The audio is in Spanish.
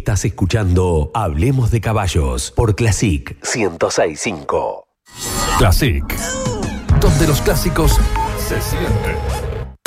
Estás escuchando Hablemos de Caballos por Classic 106.5. Classic, donde los clásicos se sienten.